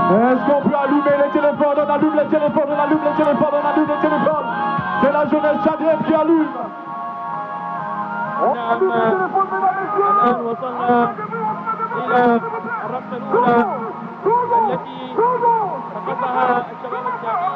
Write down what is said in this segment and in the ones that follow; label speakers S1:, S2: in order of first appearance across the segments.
S1: Est-ce qu'on peut allumer les téléphones? On allume les téléphones, on allume les téléphones, on allume les téléphones. C'est la jeunesse tchadienne qui allume.
S2: نعم الآن وصلنا إلى الرقصة الأولى التي رقصها الشباب التشادي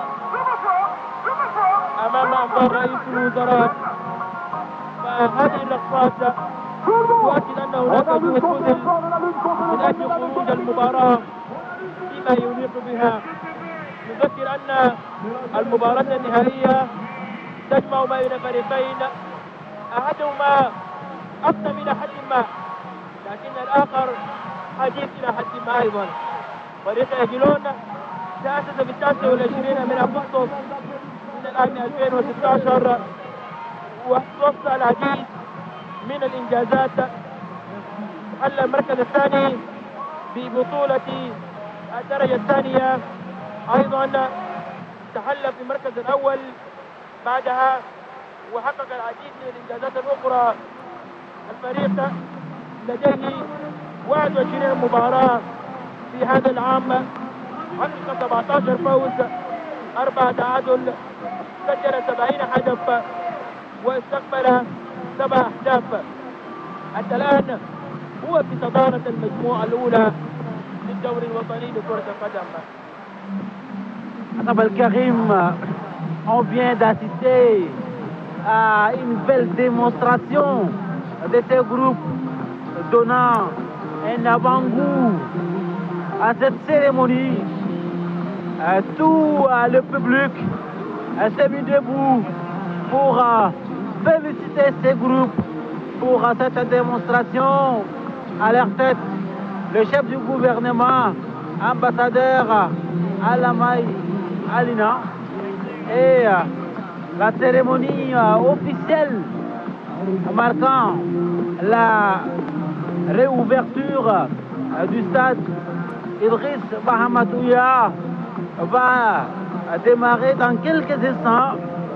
S2: أمام أنظار رئيس الوزراء. فهذه الرقصات تؤكد أن هناك جهد بذل من أجل خروج المباراة فيما يليق بها. نذكر أن المباراة النهائية تجمع بين فريقين أحدهما أقدم إلى حد ما، لكن الآخر حديث إلى حد ما أيضا. فريق إيجلون تأسس في 29 من أغسطس من العام 2016 وحصل العديد من الإنجازات. حل المركز الثاني ببطولة الدرجة الثانية، أيضا تحل في المركز الأول بعدها وحقق العديد من الإنجازات الأخرى. الفريق لديه 21 مباراة في هذا العام، حقق 17 فوز 4 تعادل، سجل 70 هدف واستقبل 7 أهداف. حتى الآن هو في صدارة المجموعة الأولى للدوري الوطني لكرة القدم.
S3: Abel Karim, on vient d'assister à une belle démonstration de ce groupe donnant un avant-goût à cette cérémonie. Tout le public s'est mis debout pour féliciter ce groupe pour cette démonstration. À leur tête, le chef du gouvernement, ambassadeur Alamay Alina, et la cérémonie officielle marquant la réouverture du stade Idriss Bahamatouya va démarrer dans quelques instants.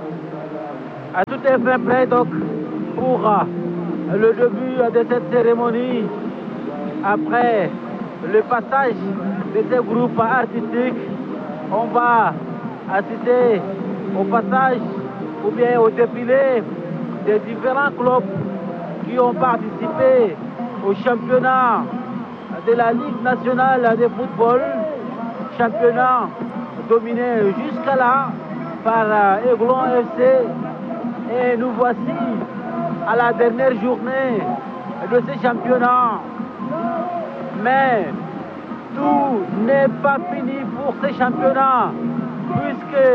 S3: Tout est fait prêt donc pour le début de cette cérémonie. Après le passage de ces groupes artistiques, on va assister au passage ou bien au défilé des différents clubs qui ont participé au championnat de la Ligue nationale de football, championnat dominé jusqu'à là par Aiglon FC. Et nous voici à la dernière journée de ce championnat. Mais tout n'est pas fini pour ce championnat, puisque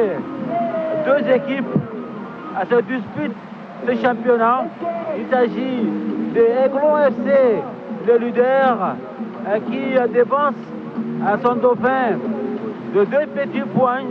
S3: 2 équipes se disputent ce championnat. Il s'agit de Aiglon FC, le leader, qui dépense son dauphin de 2 petits points,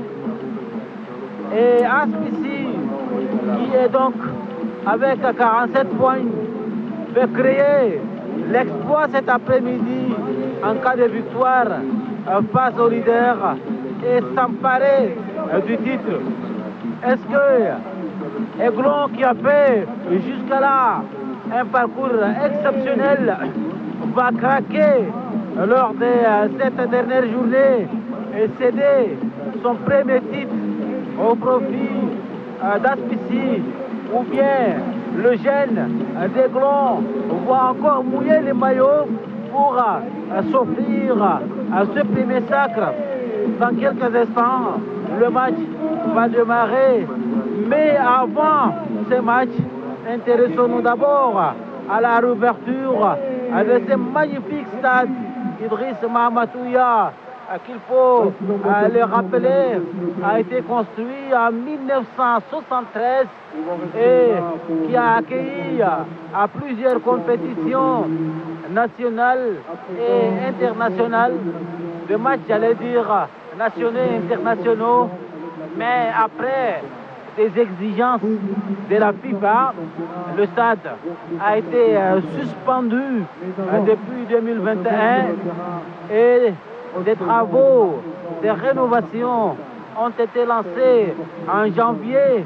S3: et Aspici, qui est donc avec 47 points, peut créer l'exploit cet après-midi en cas de victoire face au leader et s'emparer du titre. Est-ce que Aiglon, qui a fait jusqu'à là un parcours exceptionnel, va craquer lors de cette dernière journée et céder son premier titre au profit d'Aspici, ou bien le jeune d'Aiglon va encore mouiller les maillots pour s'offrir ce premier sacre? Dans quelques instants, le match va démarrer, mais avant ce match, intéressons-nous d'abord à la réouverture de ce magnifique stade Idriss Bahamatouya, qu'il faut le rappeler, a été construit en 1973 et qui a accueilli à plusieurs compétitions nationales et internationales, des matchs, j'allais dire, nationaux et internationaux, mais après des exigences de la FIFA, le stade a été suspendu depuis 2021 et des travaux de rénovation ont été lancés en janvier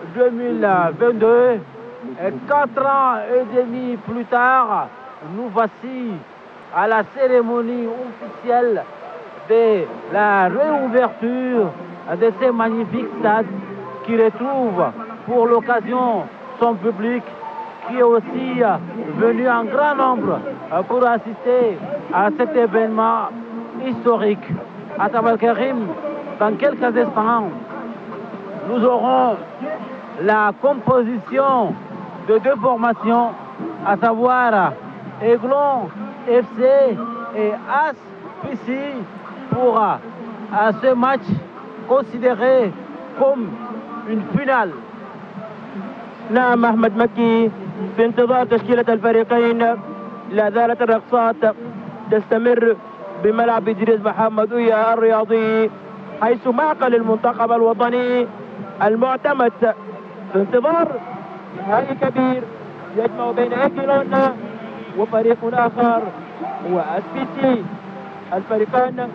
S3: 2022. Et 4 ans et demi plus tard, nous voici à la cérémonie officielle de la réouverture de ces magnifiques stades qui retrouvent pour l'occasion son public qui est aussi venu en grand nombre pour assister à cet événement historique. À Tabalkarim, dans quelques instants, nous aurons la composition de deux formations, à savoir Aiglon FC et AS Pissi pour ce match considéré comme une finale.
S2: نعم أحمد مكي في انتظار تشكيلة الفريقين. لا زالت الرقصات تستمر بملعب إدريس محمد ويا الرياضي حيث معقل المنتخب الوطني المعتمد في انتظار نهائي كبير يجمع بين إيجلون وفريق آخر هو أسبيسي. الفريقان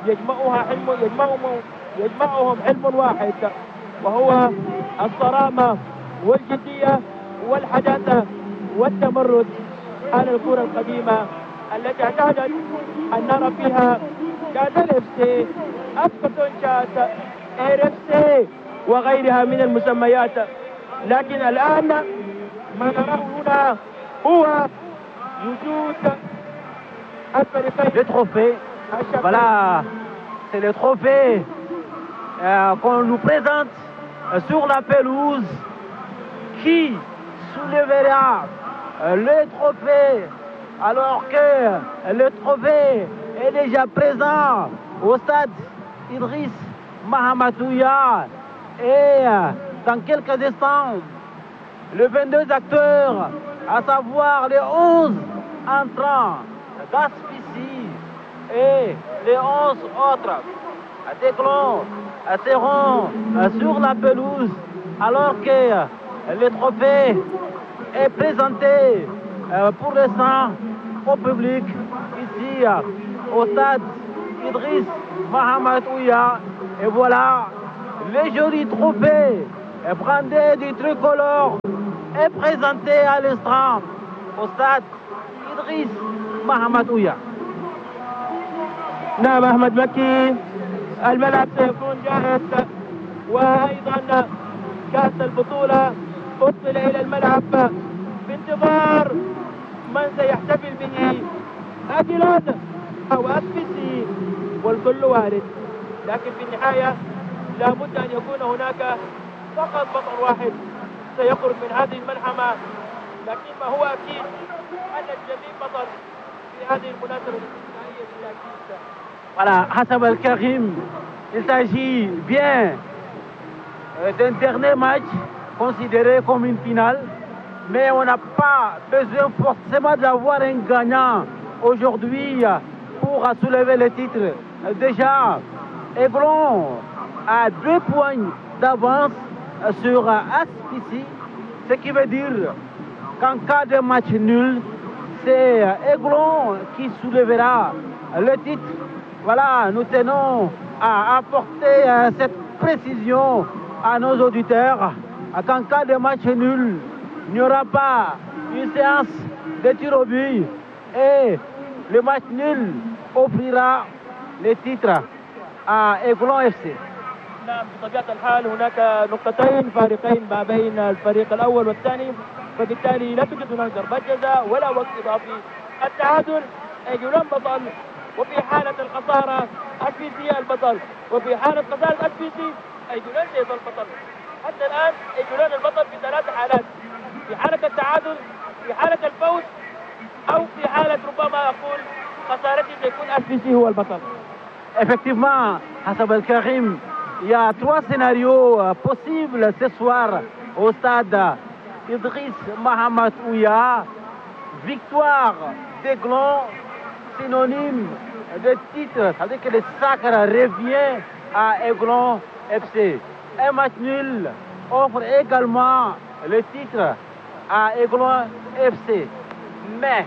S2: يجمعهم حلم واحد وهو الصرامة والجدية والحداثة والتمرد على الكرة القديمة التي اعتادت أن نرى فيها كأس الإفسي، أسكتونشات، إيرفسي وغيرها من المسميات. لكن الآن ما نراه هنا هو وجود الفريقين.
S3: Le trophée, voilà, c'est le trophée qu'on nous présente sur la pelouse qui soulèvera le trophée alors que le trophée est déjà présent au stade Idriss Mahamatouya et dans quelques instants les 22 acteurs, à savoir les 11 entrants d'Aspisi et les 11 autres d'Aiglon seront sur la pelouse alors que le trophée est présenté pour l'instant au public ici au stade Idriss Mohamed Ouya. Et voilà, le joli trophée brandé du tricolore est présenté à l'instant au stade Idriss Mohamed Ouya.
S2: نعم أحمد مكي، الملعب سيكون جاهز وأيضا كأس البطولة أرسل إلى الملعب بانتظار من سيحتفل به أجلون أو أسبسي والكل وارد، لكن في النهاية لابد أن يكون هناك فقط بطل واحد سيخرج من هذه الملحمة، لكن ما هو أكيد أن الجميع بطل في هذه المناسبة الاستثنائية بالتأكيد.
S3: Voilà, Hassan Al-Karim, il s'agit bien d'un dernier match considéré comme une finale, mais on n'a pas besoin forcément d'avoir un gagnant aujourd'hui pour soulever le titre. Déjà, Aiglon a 2 points d'avance sur Aspisi, ce qui veut dire qu'en cas de match nul, c'est Aiglon qui soulèvera le titre. Voilà, nous tenons à apporter cette précision à nos auditeurs qu'en cas de match nul, il n'y aura pas une séance de tir au but et le match nul offrira le titre à Aiglon FC.
S2: نعم بطبيعة الحال هناك نقطتين فارقين ما بين الفريق الأول والثاني، فبالتالي لا توجد هناك ضربات جزاء ولا وقت إضافي. التعادل أيجلون بطل، وفي حالة الخسارة أسبيسي البطل، وفي حالة خسارة أسبيسي أيجلون سيظل بطل. حتى الآن أيجلون البطل في 3 حالات، في حالة التعادل، في حالة الفوز، أو في حالة ربما أقول خسارته سيكون أسبيسي هو البطل.
S3: Effectivement, Hassan Al-Karim, il y a 3 scénarios possibles ce soir au stade Idriss Mohamed Ouya. Victoire d'Aiglon, synonyme de titre, c'est-à-dire que le sacre revient à Aiglon FC. Un match nul offre également le titre à Aiglon FC. Mais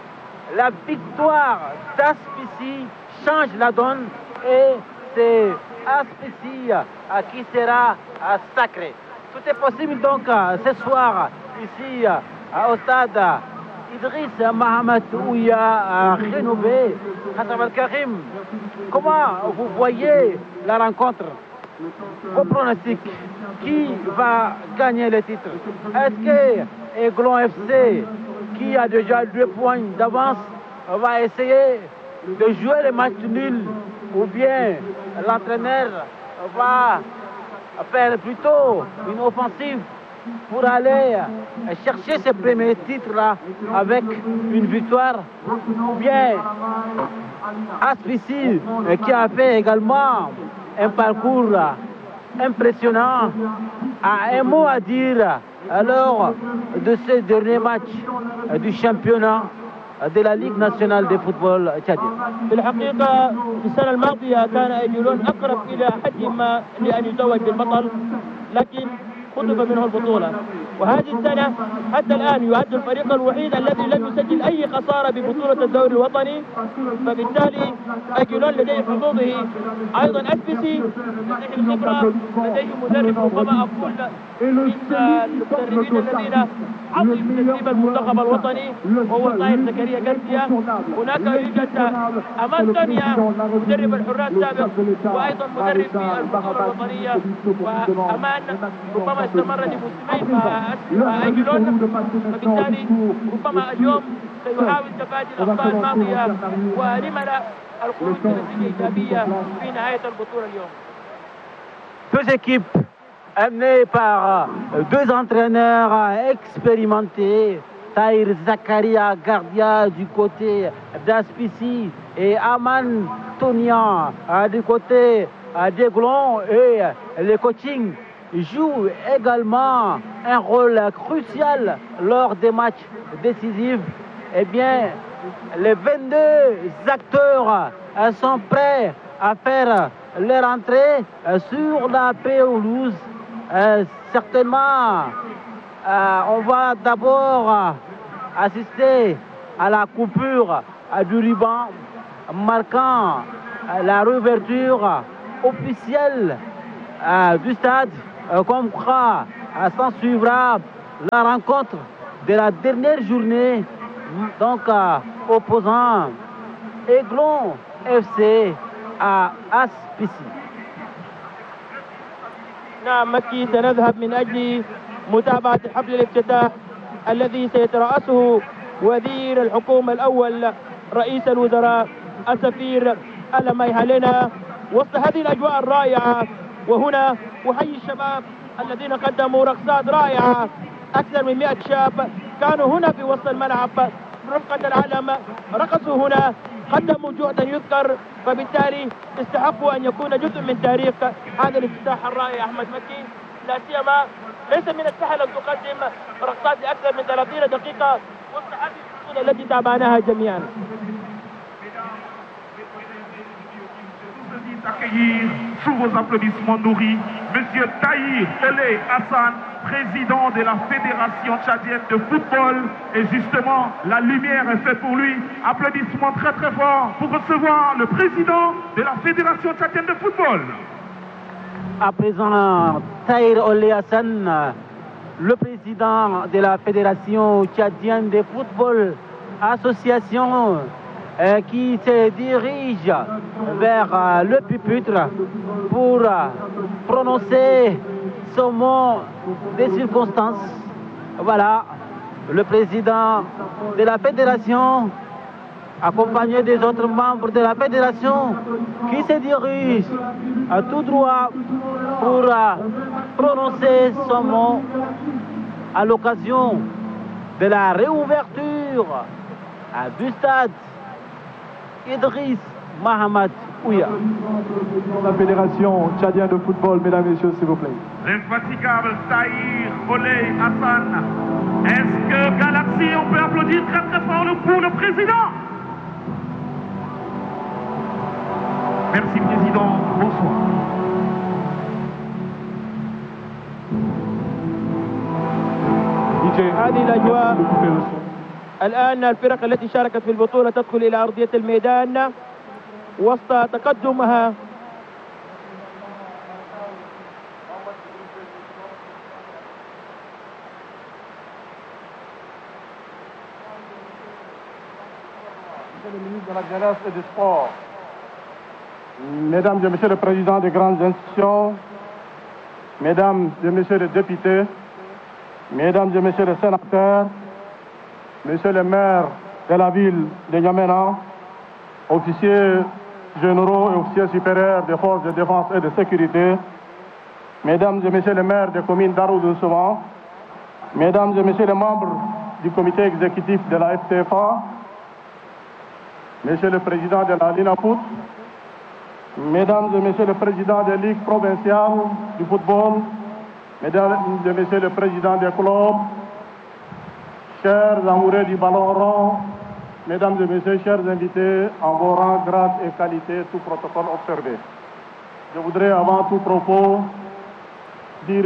S3: la victoire d'Aspisi change la donne et c'est Aspisi qui sera sacré. Tout est possible donc ce soir ici au stade Idriss Mohamed Ouya a rénové Khatab Al-Karim. Comment vous voyez la rencontre? Vos pronostics, qui va gagner le titre? Est-ce que Aiglon FC, qui a déjà 2 points d'avance, va essayer de jouer le match nul, ou bien l'entraîneur va faire plutôt une offensive pour aller chercher ce premier titre-là avec une victoire, ou bien Aspici, qui a fait également un parcours impressionnant, a un mot à dire lors de ce dernier match du championnat de la Ligue nationale de football tchadien.
S2: في الحقيقة في السنة الماضية كان أيجولون أقرب إلى حد ما لأن يتوج بالبطل، لكن خطف منه البطولة. وهذه السنة حتى الآن يعد الفريق الوحيد الذي لم يسجل أي خسارة ببطولة الدوري الوطني، فبالتالي أيجولون لديه حظوظه أيضا أسبسي، لديه خبرة، لديه مدرب ربما أقول من المدربين الذين عظيم تدريب المنتخب الوطني وهو طاهر زكريا جارسيا. هناك يوجد أمان دنيا مدرب الحراس السابق وأيضا مدرب في البطولة الوطنية، وأمان ربما استمر لموسمين مع أيجولون، فبالتالي ربما اليوم سيحاول تفادي الأخطاء الماضية ولم لا الخروج بنتيجة إيجابية في نهاية البطولة اليوم.
S3: Deux équipes amenées par 2 entraîneurs expérimentés, Tahir Zakaria Gardia du côté d'Aspici et Aman Tonia du côté d'Aiglon, et le coaching joue également un rôle crucial lors des matchs décisifs. Eh bien, les 22 acteurs sont prêts à faire leur entrée sur la pelouse. Certainement, on va d'abord assister à la coupure du ruban marquant la réouverture officielle du stade. Comme quoi, s'en suivra la rencontre de la dernière journée, donc opposant Aiglon FC à Aspici.
S2: نعم مكي، سنذهب من أجل متابعة حفل الافتتاح الذي سيترأسه وزير الحكومة الأول رئيس الوزراء السفير ألماي هالينا وسط هذه الأجواء الرائعة. وهنا أحيي الشباب الذين قدموا رقصات رائعة، أكثر من 100 شاب كانوا هنا في وسط الملعب رفقة العلم، رقصوا هنا، قدموا جهدا يذكر، فبالتالي استحقوا أن يكون جزء من تاريخ هذا الافتتاح الرائع. أحمد مكي، لا سيما ليس من السهل أن تقدم رقصات لأكثر من 30 دقيقة وسط هذه البطولة التي تابعناها جميعا.
S4: Accueillir sous vos applaudissements nourris Monsieur Tahir Olé Hassan, président de la Fédération tchadienne de football. Et justement, la lumière est faite pour lui. Applaudissements très très forts pour recevoir le président de la Fédération tchadienne de football.
S3: À présent, Tahir Olé Hassan, le président de la Fédération tchadienne de football, association qui se dirige vers le pupitre pour prononcer son mot des circonstances. Voilà, le président de la fédération, accompagné des autres membres de la fédération, qui se dirige à tout droit pour prononcer son mot à l'occasion de la réouverture du stade Idriss Mohamed Ouya.
S1: La Fédération tchadienne de football, mesdames et messieurs, s'il vous plaît.
S4: L'infatigable Tahir Olé Hassan. Est-ce que Galaxy, on peut applaudir très très fort pour le président? Merci président, bonsoir.
S2: هذه الأجواء الآن الفرق التي شاركت في البطولة تدخل إلى أرضية الميدان وسط تقدمها.
S5: de la jeunesse et du sport, Mesdames et Messieurs les présidents des grandes institutions, Mesdames et Messieurs les députés, Mesdames et Messieurs les sénateurs, Messieurs les maires de la ville de N'Djamena, officiers généraux et officiers supérieurs des forces de défense et de sécurité, Mesdames et Messieurs les maires des communes d'Arou-Doucement, Mesdames et Messieurs les membres du comité exécutif de la FTFA, Monsieur le Président de la LINAFOOT, Mesdames et Messieurs les présidents des ligues provinciales du football, Mesdames et Messieurs les présidents des clubs, chers amoureux du ballon rond, Mesdames et Messieurs, chers invités, en vos rangs, grades et qualités, tout protocole observé. Je voudrais avant tout propos dire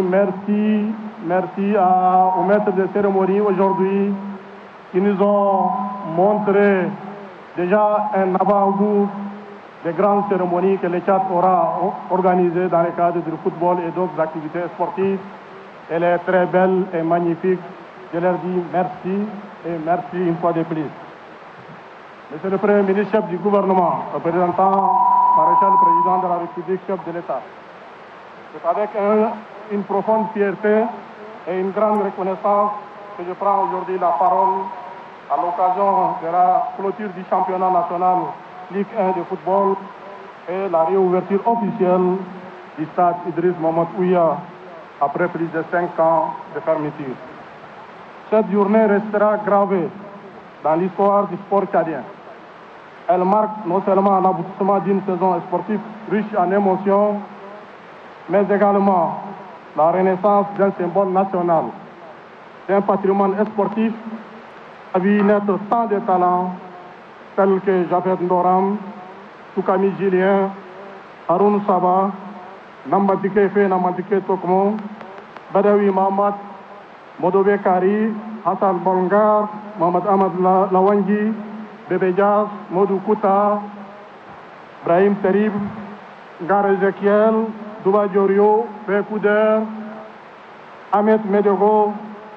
S5: merci aux maîtres de cérémonie aujourd'hui qui nous ont montré déjà un avant-goût des grandes cérémonies que le Tchad aura organisées dans le cadre du football et d'autres activités sportives. Elle est très belle et magnifique. Je leur dis merci et merci une fois de plus. Monsieur le Premier ministre, chef du gouvernement, représentant maréchal président de la République, chef de l'État, c'est avec une profonde fierté et une grande reconnaissance que je prends aujourd'hui la parole à l'occasion de la clôture du championnat national Ligue 1 de football et la réouverture officielle du stade Idriss Mohamed Ouya après plus de 5 ans de fermeture. Cette journée restera gravée dans l'histoire du sport tchadien. Elle marque non seulement l'aboutissement d'une saison sportive riche en émotions, mais également la renaissance d'un symbole national, d'un patrimoine sportif a vu naître tant de talents tels que Jafet Ndoram, Toukami Julien, Haroun Saba, Nambatike Fe Nambatike Tokmo, Badawi Mahamat, Modobe Kari, Hassan Bolngar, Mohamed Ahmad Lawangi, Bébé Diaz, Modou Kouta, Brahim Terib, Gar Ezekiel, Douba Diorio, Bekouder, Ahmed Medego,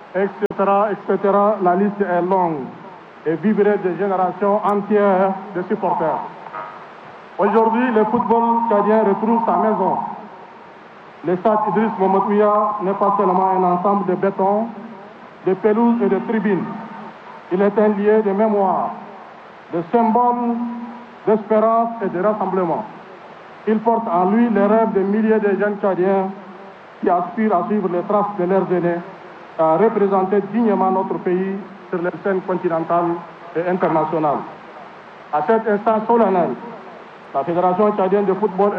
S5: etc. La liste est longue et vibrée de générations entières de supporters. Aujourd'hui, le football tchadien retrouve sa maison. Le stade Idriss Mohamed Ouya n'est pas seulement un ensemble de béton, de pelouses et de tribunes. Il est un lieu de mémoire, de symboles, d'espérance et de rassemblement. Il porte en lui les rêves de milliers de jeunes tchadiens qui aspirent à suivre les traces de leurs aînés, à représenter dignement notre pays sur les scènes continentales et internationales. À cet instant solennel, la Fédération tchadienne de football,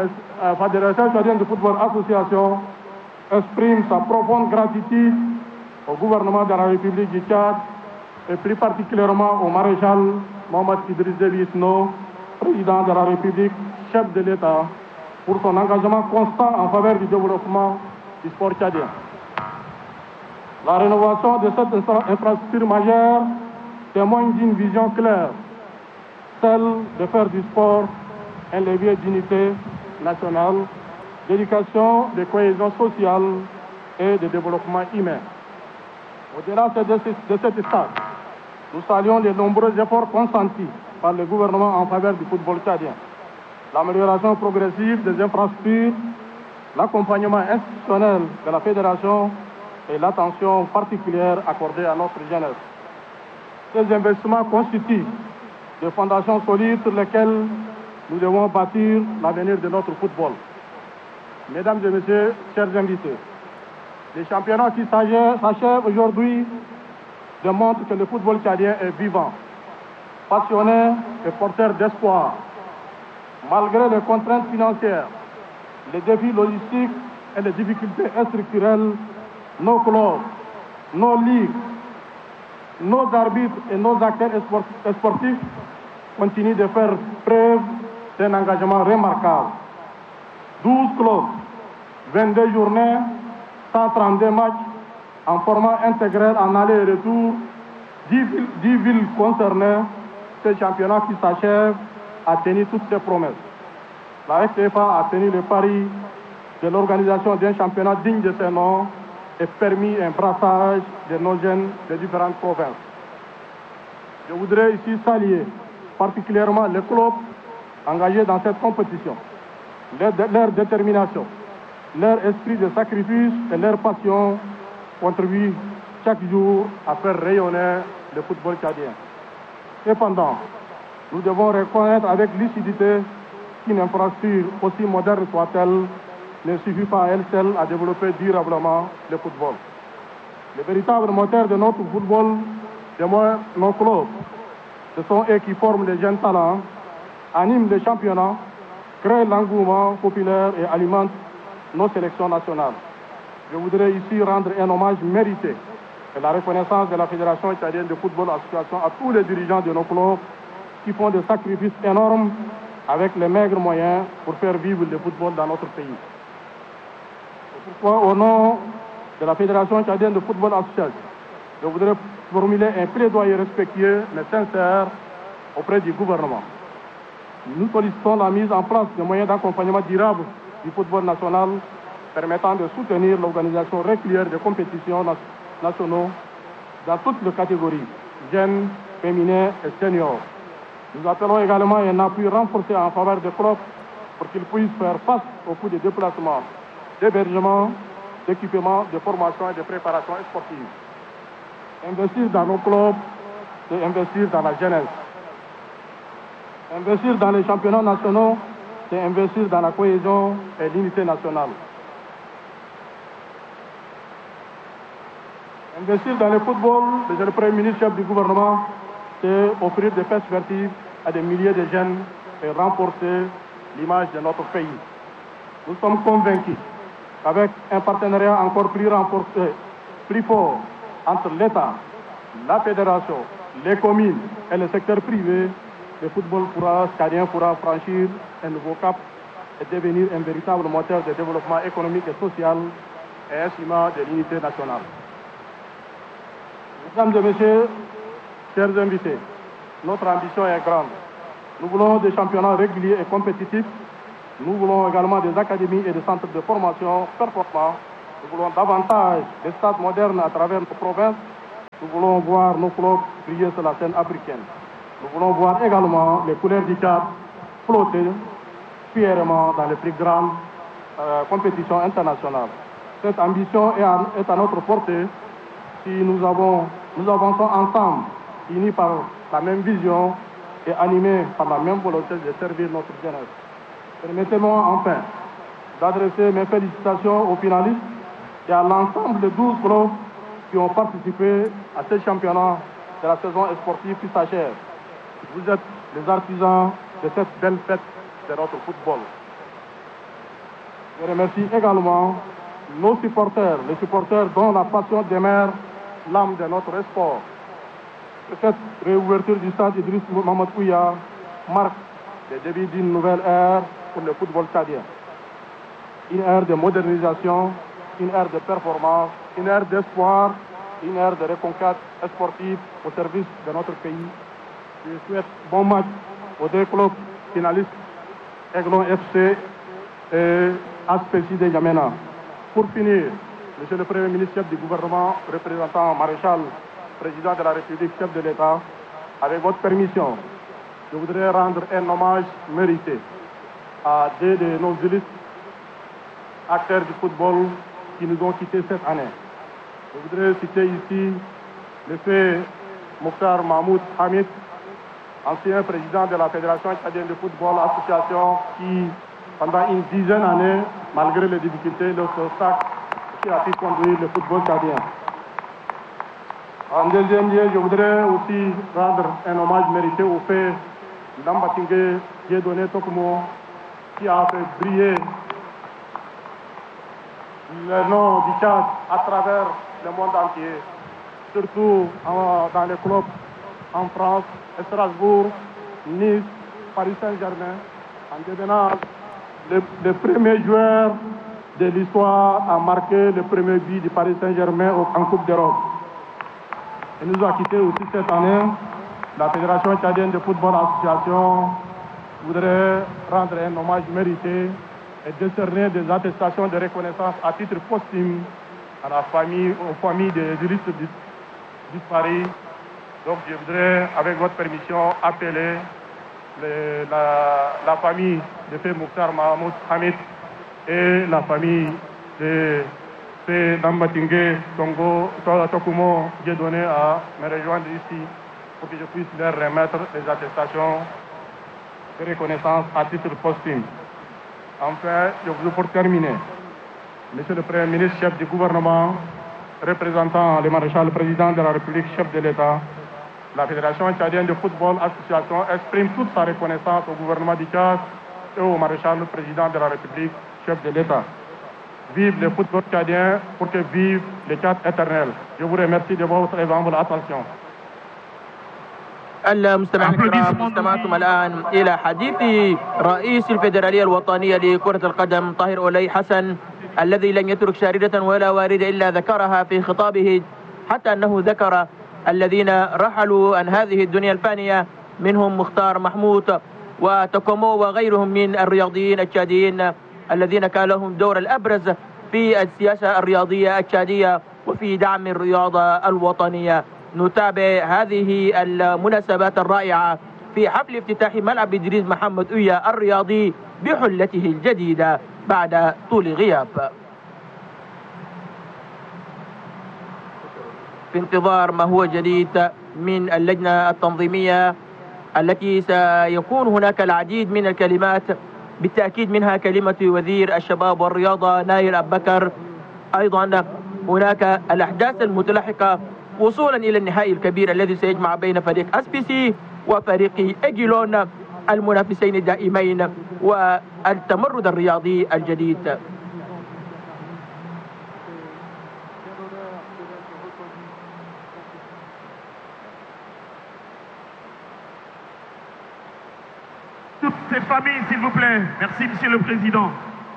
S5: Association exprime sa profonde gratitude au gouvernement de la République du Tchad et plus particulièrement au maréchal Mohamed Idriss Déby Itno, président de la République, chef de l'État, pour son engagement constant en faveur du développement du sport tchadien. La rénovation de cette infrastructure majeure témoigne d'une vision claire, celle de faire du sport un levier d'unité nationale, d'éducation, de cohésion sociale et de développement humain. Au-delà de cet stade, nous saluons les nombreux efforts consentis par le gouvernement en faveur du football tchadien. L'amélioration progressive des infrastructures, l'accompagnement institutionnel de la fédération et l'attention particulière accordée à notre jeunesse. Ces investissements constituent des fondations solides sur lesquelles nous devons bâtir l'avenir de notre football. Mesdames et Messieurs, chers invités, les championnats qui s'achèvent aujourd'hui démontrent que le football tchadien est vivant, passionné et porteur d'espoir. Malgré les contraintes financières, les défis logistiques et les difficultés structurelles, nos clubs, nos ligues, nos arbitres et nos acteurs sportifs continuent de faire preuve d'un engagement remarquable. 12 clubs, 22 journées, 132 matchs en format intégral en aller et retour, 10 villes concernées. Ce championnat qui s'achève a tenu toutes ses promesses. La FTFA a tenu le pari de l'organisation d'un championnat digne de ce nom et permis un brassage de nos jeunes des différentes provinces. Je voudrais ici saluer particulièrement les clubs engagés dans cette compétition. Leur détermination, leur esprit de sacrifice et leur passion contribuent chaque jour à faire rayonner le football tchadien. Cependant, nous devons reconnaître avec lucidité qu'une infrastructure aussi moderne soit-elle ne suffit pas à elle seule à développer durablement le football. Le véritable moteur de notre football demeure nos clubs. Ce sont eux qui forment les jeunes talents, animent les championnats, créent l'engouement populaire et alimentent nos sélections nationales. Je voudrais ici rendre un hommage mérité et la reconnaissance de la Fédération tchadienne de football association à tous les dirigeants de nos clubs qui font des sacrifices énormes avec les maigres moyens pour faire vivre le football dans notre pays. C'est pourquoi, au nom de la Fédération tchadienne de football association, je voudrais formuler un plaidoyer respectueux mais sincère auprès du gouvernement. Nous sollicitons la mise en place de moyens d'accompagnement durable du football national permettant de soutenir l'organisation régulière des compétitions nationaux dans toutes les catégories, jeunes, féminins et seniors. Nous appelons également un appui renforcé en faveur des clubs pour qu'ils puissent faire face aux coûts de déplacement, d'hébergement, d'équipement, de formation et de préparation sportive. Investir dans nos clubs, c'est investir dans la jeunesse. Investir dans les championnats nationaux, c'est investir dans la cohésion et l'unité nationale. Investir dans le football, monsieur le Premier ministre, chef du gouvernement, c'est offrir des perspectives à des milliers de jeunes et renforcer l'image de notre pays. Nous sommes convaincus qu'avec un partenariat encore plus renforcé, plus fort entre l'État, la fédération, les communes et le secteur privé, le football tchadien pourra franchir un nouveau cap et devenir un véritable moteur de développement économique et social et un ciment de l'unité nationale. Mesdames et messieurs, chers invités, notre ambition est grande. Nous voulons des championnats réguliers et compétitifs. Nous voulons également des académies et des centres de formation performants. Nous voulons davantage des stades modernes à travers nos provinces. Nous voulons voir nos clubs briller sur la scène africaine. Nous voulons voir également les couleurs du Tchad flotter fièrement dans les plus grandes compétitions internationales. Cette ambition est à notre portée si nous avançons ensemble, unis par la même vision et animés par la même volonté de servir notre jeunesse. Permettez-moi enfin d'adresser mes félicitations aux finalistes et à l'ensemble des 12 clubs qui ont participé à ce championnat de la saison sportive qui s'achève. Vous êtes les artisans de cette belle fête de notre football. Je remercie également nos supporters, les supporters dont la passion demeure l'âme de notre sport. Cette réouverture du stade Idriss Mohamed Ouya marque le début d'une nouvelle ère pour le football tchadien. Une ère de modernisation, une ère de performance, une ère d'espoir, une ère de reconquête sportive au service de notre pays. Je souhaite bon match aux deux clubs finalistes, Aiglon FC et Aspeci de Yamena. Pour finir, Monsieur le Premier ministre, chef du gouvernement, représentant maréchal, président de la République, chef de l'État, avec votre permission, je voudrais rendre un hommage mérité à deux de nos illustres acteurs du football qui nous ont quittés cette année. Je voudrais citer ici le fait Mokhtar Mahmoud Hamid, ancien président de la Fédération tchadienne de football, association qui, pendant une dizaine d'années, malgré les difficultés, les obstacles, qui a pu conduire le football tchadien. En deuxième lieu, je voudrais aussi rendre un hommage mérité au fait d'Ambatingue Dieudonné Tokumo, qui a fait briller le nom du Tchad à travers le monde entier, surtout dans les clubs en France, Strasbourg, Nice, Paris Saint-Germain, en devenant le premier joueur de l'histoire à marquer le premier but du Paris Saint-Germain en Coupe d'Europe. Il nous a quittés aussi cette année. La Fédération tchadienne de football association voudrait rendre un hommage mérité et décerner des attestations de reconnaissance à titre posthume à la famille, aux familles des juristes disparus. Donc je voudrais, avec votre permission, appeler la famille de Fé Mouktar Mahmoud Hamid et la famille de Fé Nambatingue Tongo Tokumo, j'ai donné à me rejoindre ici pour que je puisse leur remettre des attestations de reconnaissance à titre posthume. Enfin, pour terminer, Monsieur le Premier ministre, chef du gouvernement, représentant le maréchal président de la République, chef de l'État, la Fédération tchadienne de football association exprime toute sa reconnaissance au gouvernement du Tchad et au maréchal président de la République, chef de l'État. Vive le football tchadien pour que vive le Tchad éternel. Je vous remercie de votre humble attention.
S2: المستمعين الكرام، استمعتم الآن إلى حديث رئيس الفيدرالية الوطنية لكرة القدم طاهر أولي حسن، الذي لم يترك شاردة ولا واردة إلا ذكرها في خطابه، حتى أنه ذكر الذين رحلوا عن هذه الدنيا الفانية، منهم مختار محمود وتوكومو وغيرهم من الرياضيين التشاديين الذين كان لهم دور الأبرز في السياسة الرياضية التشادية وفي دعم الرياضة الوطنية. نتابع هذه المناسبات الرائعة في حفل افتتاح ملعب إدريس محمد أويا الرياضي بحلته الجديدة بعد طول غياب. في انتظار ما هو جديد من اللجنة التنظيمية التي سيكون هناك العديد من الكلمات، بالتأكيد منها كلمة وزير الشباب والرياضة نايل أبو بكر. أيضا هناك الأحداث المتلاحقة وصولا إلى النهائي الكبير الذي سيجمع بين فريق أسبيسي وفريق إيجيلون المنافسين الدائمين والتمرد الرياضي الجديد.
S4: Toutes ces familles, s'il vous plaît. Merci, Monsieur le Président.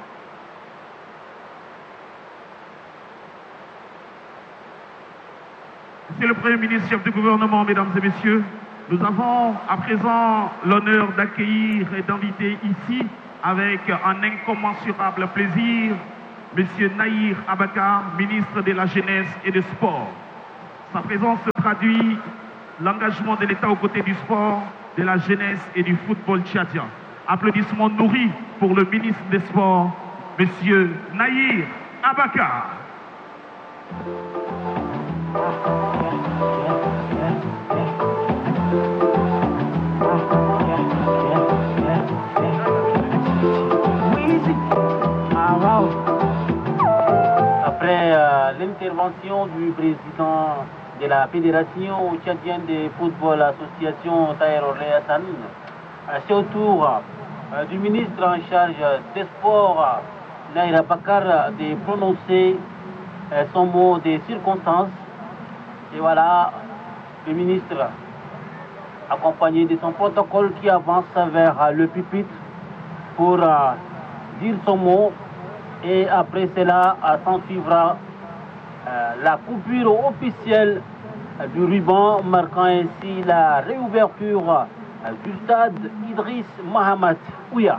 S4: Monsieur le Premier ministre, chef du gouvernement, mesdames et messieurs, nous avons à présent l'honneur d'accueillir et d'inviter ici, avec un incommensurable plaisir, Monsieur Nahir Abakar, ministre de la Jeunesse et des Sports. Sa présence traduit l'engagement de l'État aux côtés du sport, de la jeunesse et du football tchadien. Applaudissements nourris pour le ministre des Sports, Monsieur Nahir Abakar.
S3: Après l'intervention du président de la Fédération tchadienne de football, association Tahir Ouley Hassan, c'est au tour du ministre en charge des sports, Nahir Abakar, de prononcer son mot de circonstance. Et voilà, le ministre, accompagné de son protocole, qui avance vers le pupitre pour dire son mot. Et après cela, s'en suivra la coupure officielle du ruban, marquant ainsi la réouverture du stade Idriss Mohamed Ouya.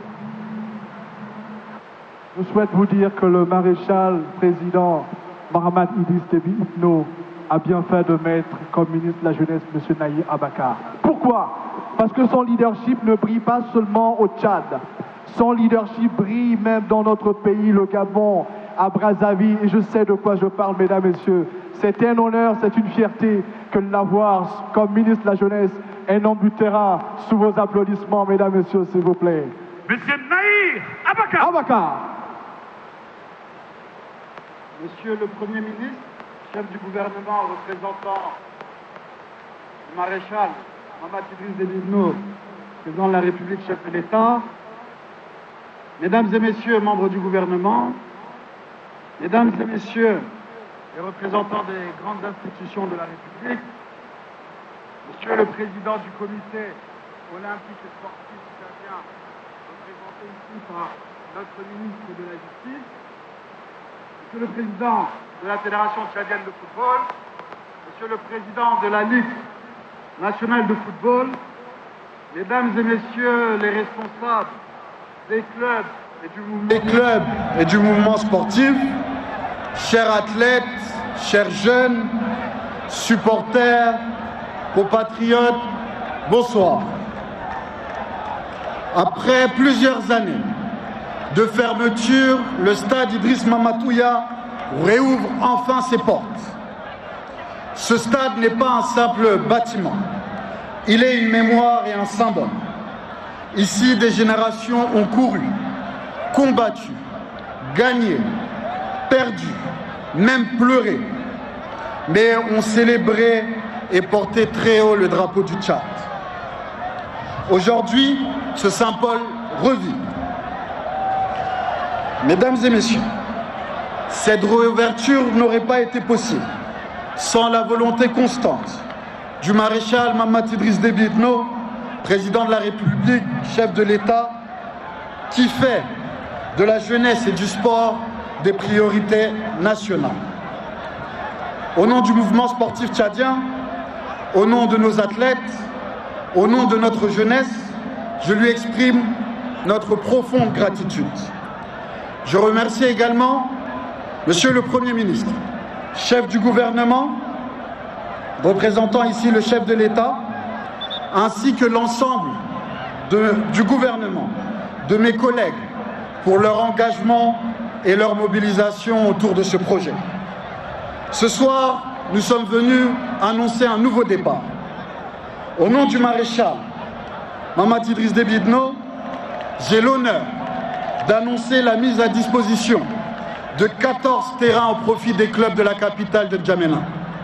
S1: Je souhaite vous dire que le maréchal président Mohamed Idriss Déby Itno a bien fait de mettre comme ministre de la Jeunesse M. Nahir Abakar. Pourquoi? Parce que son leadership ne brille pas seulement au Tchad. Son leadership brille même dans notre pays, le Gabon, à Brazzaville. Et je sais de quoi je parle, mesdames et messieurs. C'est un honneur, c'est une fierté que de l'avoir comme ministre de la Jeunesse. Un homme du terrain, sous vos applaudissements, mesdames et messieurs, s'il vous plaît.
S4: Monsieur Nahir Abakar.
S1: Abakar.
S5: Monsieur le Premier ministre, chef du gouvernement, représentant le maréchal Mohamed Idriss Déby Itno, président de la République, chef de l'État, mesdames et messieurs, membres du gouvernement, mesdames et messieurs, les représentants des grandes institutions de la République, monsieur le président du comité olympique et sportif tchadien, représenté ici par notre ministre de la Justice, monsieur le président de la Fédération tchadienne de football, monsieur le président de la Ligue nationale de football, mesdames et messieurs les responsables des clubs et du mouvement sportif, chers athlètes, chers jeunes, supporters, compatriotes, bonsoir.
S6: Après plusieurs années de fermeture, le stade Idriss Mamatoia réouvre enfin ses portes. Ce stade n'est pas un simple bâtiment, il est une mémoire et un symbole. Ici, des générations ont couru, combattu, gagné, perdu, même pleuré, mais ont célébré et porté très haut le drapeau du Tchad. Aujourd'hui, ce symbole revit. Mesdames et messieurs, cette réouverture n'aurait pas été possible sans la volonté constante du maréchal Mahamat Idriss Déby Itno, président de la République, chef de l'État, qui fait de la jeunesse et du sport des priorités nationales. Au nom du mouvement sportif tchadien, au nom de nos athlètes, au nom de notre jeunesse, je lui exprime notre profonde gratitude. Je remercie également Monsieur le Premier ministre, chef du gouvernement, représentant ici le chef de l'État, ainsi que l'ensemble du gouvernement, de mes collègues, pour leur engagement et leur mobilisation autour de ce projet. Ce soir, nous sommes venus annoncer un nouveau départ. Au nom du maréchal Mahamat Idriss Déby Itno, j'ai l'honneur d'annoncer la mise à disposition de 14 terrains au profit des clubs de la capitale de N'Djamena.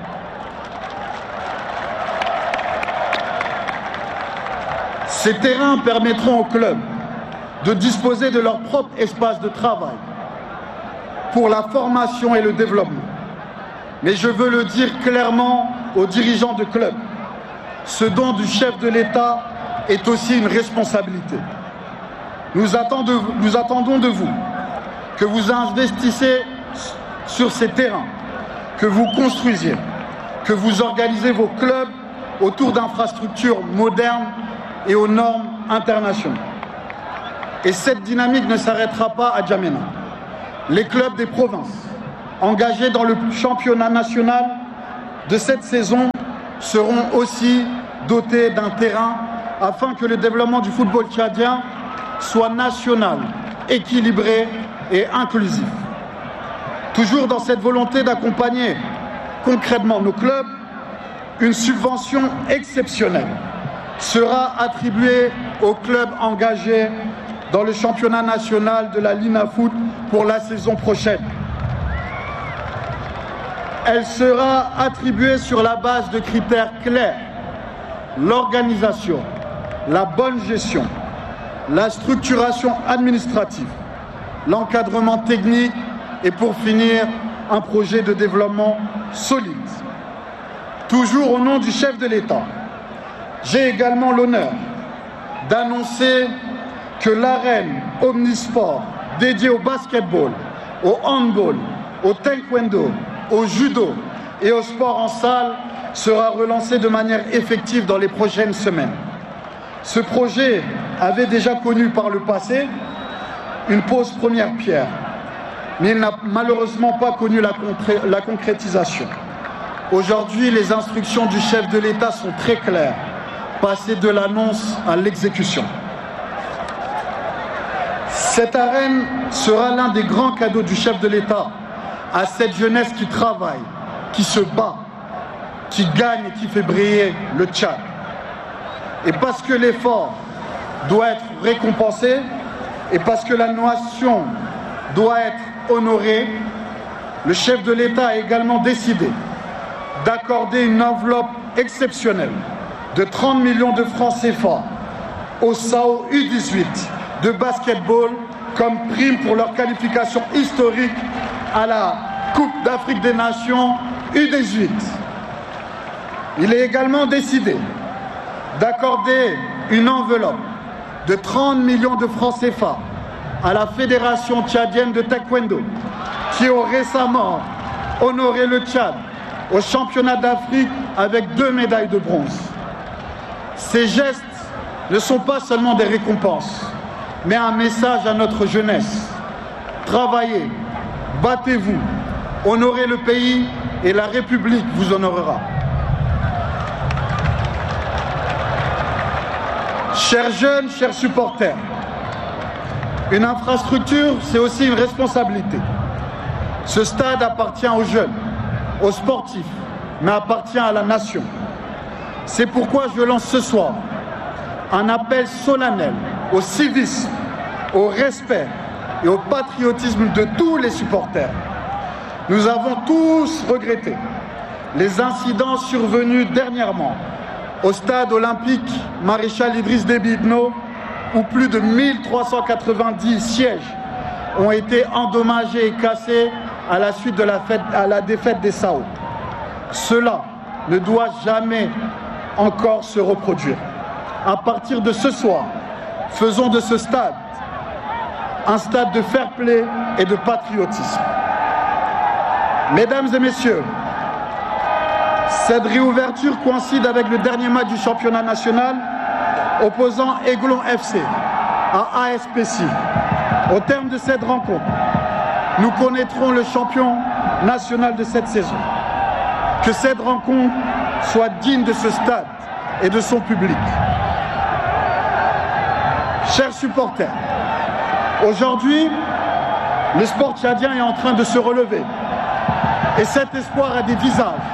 S6: Ces terrains permettront aux clubs de disposer de leur propre espace de travail pour la formation et le développement. Mais je veux le dire clairement aux dirigeants de clubs, ce don du chef de l'État est aussi une responsabilité. Nous attendons de vous que vous investissez sur ces terrains, que vous construisiez, que vous organisez vos clubs autour d'infrastructures modernes et aux normes internationales. Et cette dynamique ne s'arrêtera pas à N'Djamena. Les clubs des provinces engagés dans le championnat national de cette saison seront aussi dotés d'un terrain afin que le développement du football tchadien soit national, équilibré et inclusif. Toujours dans cette volonté d'accompagner concrètement nos clubs, une subvention exceptionnelle sera attribuée aux clubs engagés dans le championnat national de la Lina Foot pour la saison prochaine. Elle sera attribuée sur la base de critères clairs: l'organisation, la bonne gestion, la structuration administrative, l'encadrement technique et pour finir, un projet de développement solide. Toujours au nom du chef de l'État, j'ai également l'honneur d'annoncer que l'arène omnisport dédiée au basketball, au handball, au taekwondo, au judo et au sport en salle sera relancée de manière effective dans les prochaines semaines. Ce projet avait déjà connu par le passé une pause première pierre, mais il n'a malheureusement pas connu la concrétisation. Aujourd'hui, les instructions du chef de l'État sont très claires: passer de l'annonce à l'exécution. Cette arène sera l'un des grands cadeaux du chef de l'État à cette jeunesse qui travaille, qui se bat, qui gagne et qui fait briller le Tchad. Et parce que l'effort doit être récompensé et parce que la nation doit être honorée, le chef de l'État a également décidé d'accorder une enveloppe exceptionnelle de 30 millions de francs CFA au SAO U18 de basketball comme prime pour leur qualification historique à la Coupe d'Afrique des Nations U18. Il est également décidé d'accorder une enveloppe de 30 millions de francs CFA à la Fédération tchadienne de taekwondo qui a récemment honoré le Tchad au championnat d'Afrique avec 2 médailles de bronze. Ces gestes ne sont pas seulement des récompenses, mais un message à notre jeunesse. Travaillez, battez-vous, honorez le pays et la République vous honorera. Chers jeunes, chers supporters, une infrastructure, c'est aussi une responsabilité. Ce stade appartient aux jeunes, aux sportifs, mais appartient à la nation. C'est pourquoi je lance ce soir un appel solennel au civisme, au respect et au patriotisme de tous les supporters. Nous avons tous regretté les incidents survenus dernièrement au stade olympique Maréchal Idriss Déby Itno, où plus de 1390 sièges ont été endommagés et cassés à la suite de la défaite des Sao. Cela ne doit jamais encore se reproduire. À partir de ce soir, faisons de ce stade un stade de fair play et de patriotisme. Mesdames et messieurs, cette réouverture coïncide avec le dernier match du championnat national opposant Aiglon FC à ASPC. Au terme de cette rencontre, nous connaîtrons le champion national de cette saison. Que cette rencontre soit digne de ce stade et de son public. Chers supporters, aujourd'hui, le sport tchadien est en train de se relever. Et cet espoir a des visages.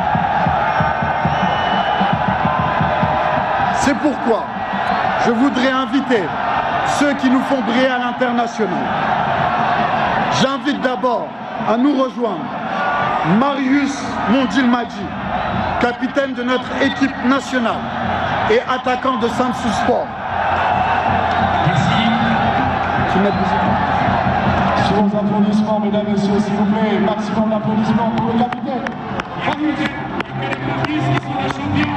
S6: C'est pourquoi je voudrais inviter ceux qui nous font briller à l'international. J'invite d'abord à nous rejoindre Marius Mondilmadji, capitaine de notre équipe nationale et attaquant de Samsung Sport.
S7: Sur vos applaudissements, mesdames et messieurs, s'il vous plaît, maximum d'applaudissements pour le capitaine.